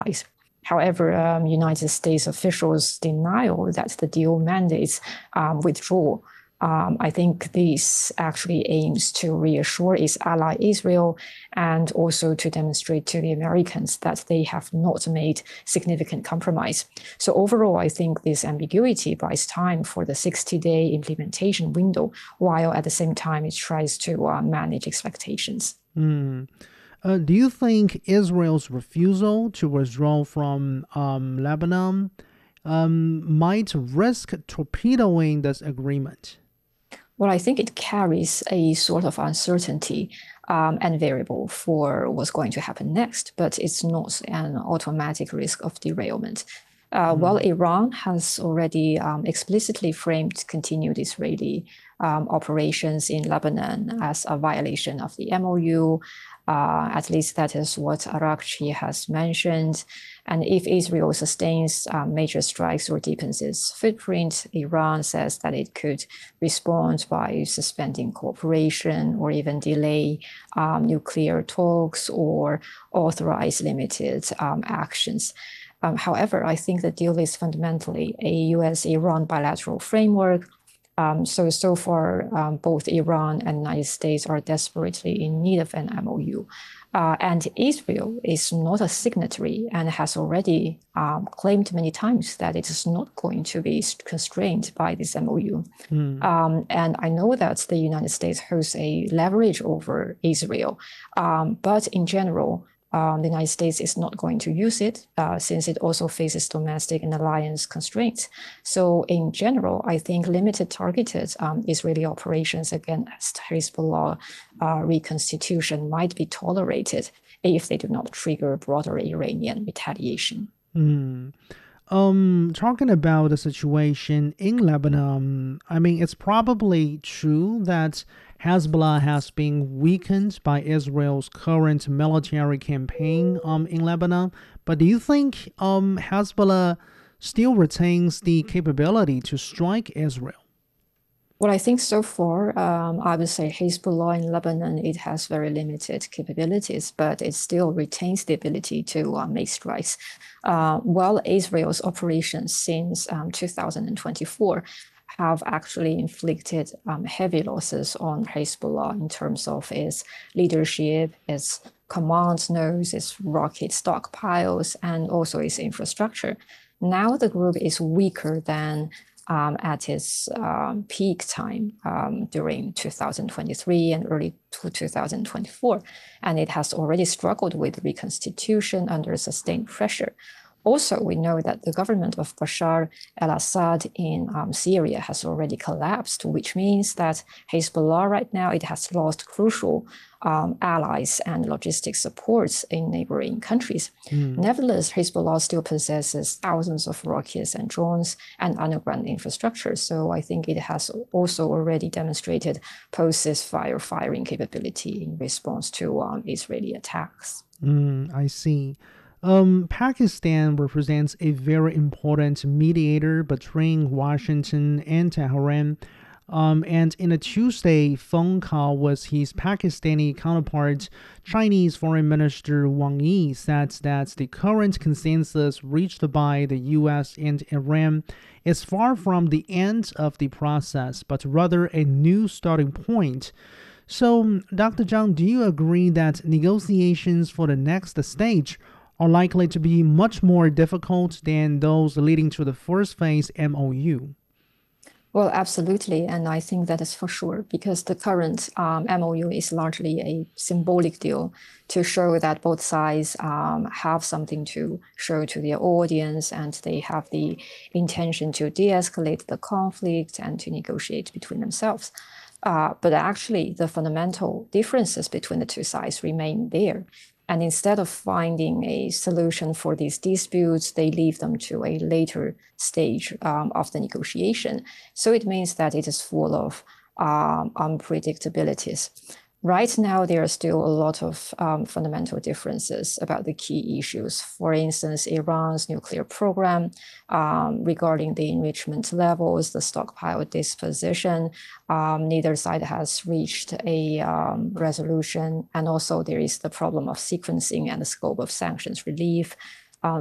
However, United States officials denial that the deal mandates withdrawal. I think this actually aims to reassure its ally Israel and also to demonstrate to the Americans that they have not made significant compromise. So overall, I think this ambiguity buys time for the 60-day implementation window, while at the same time it tries to manage expectations. Do you think Israel's refusal to withdraw from Lebanon might risk torpedoing this agreement? Well, I think it carries a sort of uncertainty and variable for what's going to happen next, but it's not an automatic risk of derailment. While Iran has already explicitly framed continued Israeli operations in Lebanon as a violation of the MOU, at least that is what Araghchi has mentioned. And if Israel sustains major strikes or deepens its footprint, Iran says that it could respond by suspending cooperation or even delay nuclear talks or authorize limited actions. However, I think the deal is fundamentally a US-Iran bilateral framework. So far, both Iran and the United States are desperately in need of an MOU. And Israel is not a signatory and has already claimed many times that it is not going to be constrained by this MOU. And I know that the United States holds a leverage over Israel, but in general, the United States is not going to use it since it also faces domestic and alliance constraints. So in general, I think limited targeted Israeli operations against Hezbollah reconstitution might be tolerated if they do not trigger broader Iranian retaliation. Talking about the situation in Lebanon, I mean, it's probably true that Hezbollah has been weakened by Israel's current military campaign in Lebanon. But do you think Hezbollah still retains the capability to strike Israel? Well, I think so far, I would say Hezbollah in Lebanon, it has very limited capabilities, but it still retains the ability to make strikes. While Israel's operations since 2024 have actually inflicted heavy losses on Hezbollah in terms of its leadership, its command nodes, its rocket stockpiles, and also its infrastructure. Now the group is weaker than at its peak time during 2023 and early 2024, and it has already struggled with reconstitution under sustained pressure. Also, we know that the government of Bashar al-Assad in Syria has already collapsed, which means that Hezbollah right now, it has lost crucial allies and logistic supports in neighboring countries. Nevertheless, Hezbollah still possesses thousands of rockets and drones and underground infrastructure. So I think it has also already demonstrated post-ceasefire firing capability in response to Israeli attacks. I see. Pakistan represents a very important mediator between Washington and Tehran. And in a Tuesday phone call with his Pakistani counterpart, Chinese Foreign Minister Wang Yi said that the current consensus reached by the US and Iran is far from the end of the process, but rather a new starting point. So, Dr. Zhang, do you agree that negotiations for the next stage are likely to be much more difficult than those leading to the first phase MOU? Well, absolutely. And I think that is for sure, because the current MOU is largely a symbolic deal to show that both sides have something to show to their audience and they have the intention to de-escalate the conflict and to negotiate between themselves. But actually, the fundamental differences between the two sides remain there. And instead of finding a solution for these disputes, they leave them to a later stage of the negotiation. So it means that it is full of unpredictabilities. Right now, there are still a lot of fundamental differences about the key issues. For instance, Iran's nuclear program, regarding the enrichment levels, the stockpile disposition. Neither side has reached a resolution. And also there is the problem of sequencing and the scope of sanctions relief.